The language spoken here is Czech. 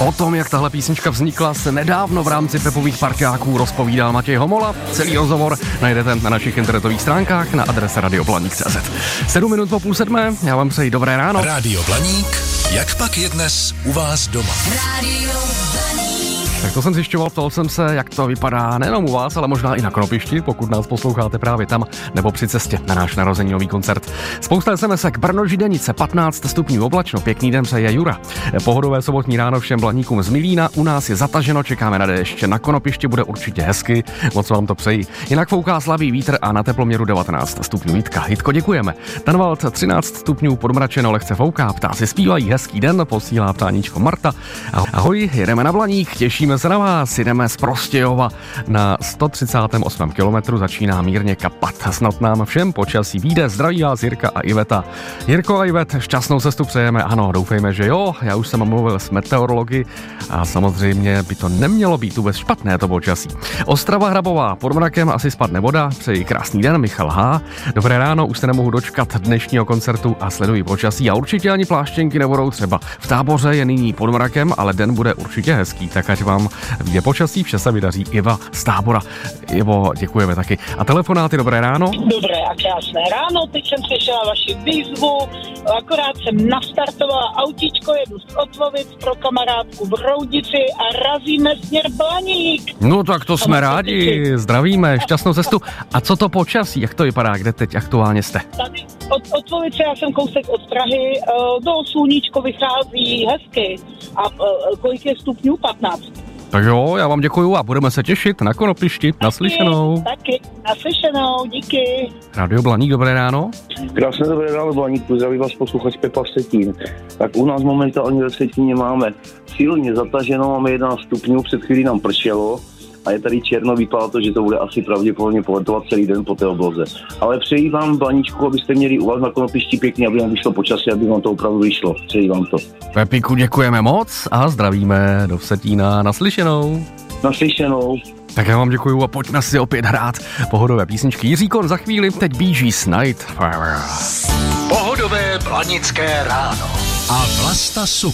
O tom, jak tahle písnička vznikla, se nedávno v rámci Pepových parťáků rozpovídal Matěj Homola. Celý rozhovor najdete na našich internetových stránkách na adrese radioblaník.cz. 7 minut po 6:30, já vám přeji dobré ráno. Rádio Blaník, jak pak je dnes u vás doma? Rádio Blaník. Tak to jsem zjišťoval, ptal jsem se, jak to vypadá nejenom u vás, ale možná i na Knopišti, pokud nás posloucháte právě tam, nebo při cestě na náš narozeninový koncert. Spousta SMS-ek, Brno Židenice, 15 stupňů oblačno, pěkný den přeje Jura. Pohodové sobotní ráno všem Blaníkům z Milína, u nás je zataženo, čekáme na déšť, na Konopišti bude určitě hezky, moc vám to přeji. Jinak fouká slabý vítr a na teploměru 19 stupňů Jitka. Jitko, děkujeme. Tanvald 13 stupňů, podmračeno, lehce fouká, ptáci zpívají, hezký den, posílá ptáníčko Marta. Ahoj, jedeme na Blaník, těšíme se na vás, jdeme z Prostějova na 138. kilometru, začíná mírně kapat. Snad nám všem počasí vyjde, zdraví vás Jirka a Iveta. Jirko a Ivet, šťastnou cestu přejeme, ano, doufejme, že jo, já už jsem mluvil s meteorology a samozřejmě by to nemělo být vůbec špatné to počasí. Ostrava Hrabová, pod mrakem asi spadne voda, přeji krásný den, Michal H. Dobré ráno, už se nemohu dočkat dnešního koncertu a sleduji počasí a určitě ani pláštěnky nebudou třeba. V Táboře je nyní pod mrakem, ale den bude určitě hezký, tak ať vám vyjde počasí, vše se vydaří. Iva z Tábora. Ivo, děkujeme taky. A telefonáty, dobré ráno. Dobré a krásné ráno, teď jsem slyšela vaši výzvu, akorát jsem nastartovala autíčko, jedu z Otvovic pro kamarádku v Roudici a razíme směr Blaník. No tak to jsme rádi, zdravíme, šťastnou cestu. A co to počasí, jak to vypadá, kde teď aktuálně jste? Tady od Otvovice, já jsem kousek od Prahy, do sluníčko vychází hezky a kolik je stupňů? 15. Tak jo, já vám děkuju a budeme se těšit na Konopišti. Naslyšenou. Taky, naslyšenou, díky. Rádio Blaník, dobré ráno. Krásné dobré ráno, Blaníku, zdraví vás posluchač Pepa Vsetín. Tak u nás momentálně ve Vsetíně máme silně zataženo, máme 11 stupňů, před chvílí nám pršelo a je tady černo, vypadá to, že to bude asi pravděpodobně poletovat celý den po té obloze. Ale přeji vám, Blaníčku, abyste měli u vás na Konopišti pěkně, aby vám vyšlo počasí, aby vám to opravdu vyšlo. Přeji vám to. Pepiku, děkujeme moc a zdravíme do Vsetína. Naslyšenou. Naslyšenou. Tak já vám děkuju a pojďme si opět hrát pohodové písničky. Jiří Kon za chvíli, teď Bee Gees Night. Pohodové blanické ráno. A Vlasta Suk.